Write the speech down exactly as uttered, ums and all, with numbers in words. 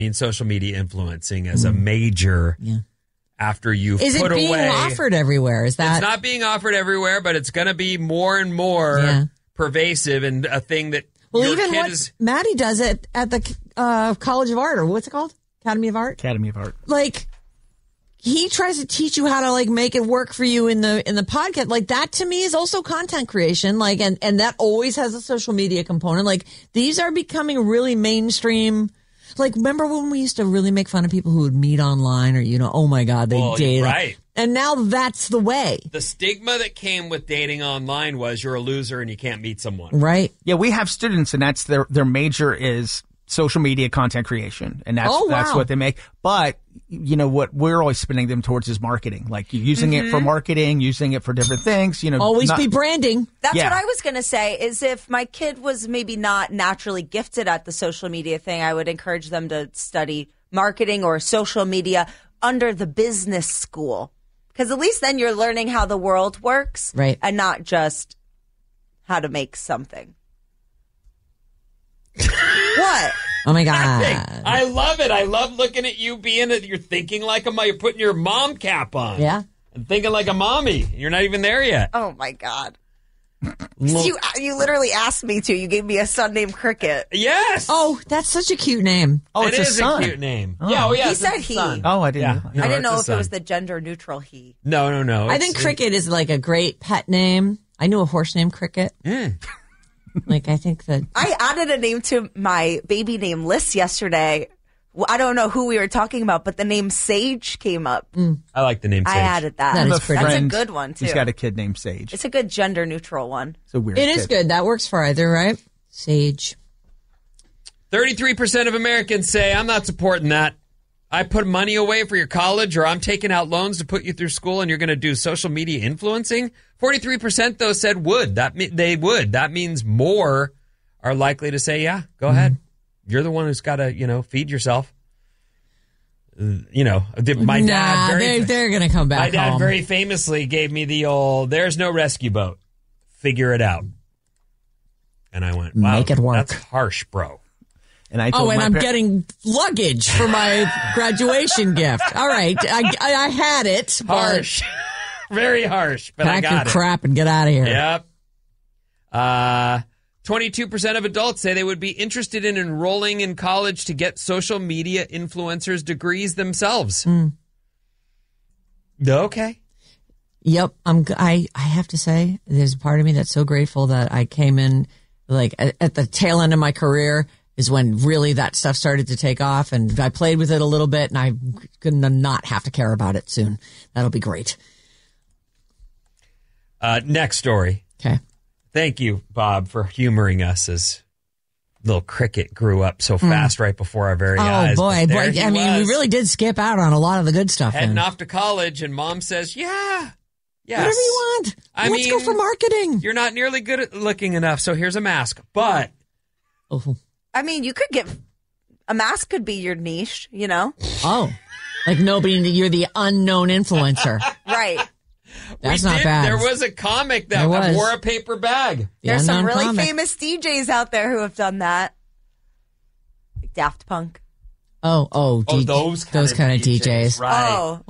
mean, social media influencing as a major yeah. after you've Is put it being away. offered everywhere? Is that? It's not being offered everywhere, but it's going to be more and more Yeah. pervasive and a thing that Well, your even kid what is. Maddie does it at the uh, College of Art, or what's it called? Academy of Art? Academy of Art. Like, he tries to teach you how to like make it work for you in the in the podcast. Like, that to me is also content creation. Like, and and that always has a social media component. Like, these are becoming really mainstream. Like, remember when we used to really make fun of people who would meet online, or, you know, oh my God, they Well, date. right. And now that's the way. The stigma that came with dating online was you're a loser and you can't meet someone. Right. Yeah, we have students, and that's their their major is social media content creation, and that's Oh, that's wow. what they make. But you know what we're always spinning them towards is marketing, like using it for marketing, using it for different things. You know, Always not- be branding. That's Yeah. what I was going to say, is if my kid was maybe not naturally gifted at the social media thing, I would encourage them to study marketing or social media under the business school. Because at least then you're learning how the world works. Right. And not just how to make something. What? Oh my God. I love it. I love looking at you being it. You're thinking like a mom. You're putting your mom cap on. Yeah. And thinking like a mommy. You're not even there yet. Oh, my God. You, you literally asked me to. You gave me a son named Cricket. Yes. Oh, that's such a cute name. Oh, it it's a is son. a cute name. Yeah. Oh, yeah. He it's said a he. son. Oh, I didn't. Yeah. know that. No, I didn't it's know a if it was son. the gender neutral he. No, no, no. I It's- think Cricket is like a great pet name. I knew a horse named Cricket. Like, I think that. I added a name to my baby name list yesterday. Well, I don't know who we were talking about, but the name Sage came up. I like the name Sage. I added that. That I have is a pretty. That's a friend good one, too. He's got a kid named Sage. It's a good gender neutral one. It's a weird. It is kid. good. That works for either, right? Sage. thirty-three percent of Americans say, I'm not supporting that. I put money away for your college, or I'm taking out loans to put you through school, and you're going to do social media influencing. forty-three percent, though, said would. That me- They would. That means more are likely to say, yeah, go Mm-hmm. ahead. You're the one who's got to, you know, feed yourself. Uh, You know, my nah, dad very, they're, they're going to come back my dad home. very famously gave me the old, there's no rescue boat. Figure it out. And I went, wow, Make it work. that's harsh, bro. And I told Oh, and my I'm par- getting luggage for my graduation gift. All right. I, I, I had it. but Harsh. Very harsh, but I Pack got your it. crap and get out of here. Yep. Uh, twenty-two percent of adults say they would be interested in enrolling in college to get social media influencers degrees themselves. Mm. Okay. Yep. I'm, g- I, I have to say, there's a part of me that's so grateful that I came in like at, at the tail end of my career is when really that stuff started to take off, and I played with it a little bit, and I'm going to not have to care about it soon. That'll be great. Uh, next story. Okay. Thank you, Bob, for humoring us as little Cricket grew up so fast right before our very Oh eyes. boy, But there boy! he I mean, was, we really did skip out on a lot of the good stuff. heading then. off to college, and Mom says, "Yeah, yes, Whatever you want. I Let's go mean, for marketing. You're not nearly good at looking enough, so here's a mask." But Oh, I mean, you could get a mask could be your niche, you know? oh, like nobody. You're the unknown influencer. Right. That's we not did, bad. There was a comic that There was. wore a paper bag. The There's some unknown really comic. famous D Js out there who have done that. Like Daft Punk. Oh, oh, Oh, D- those kind those of kind of D Js, D Js. right? Oh.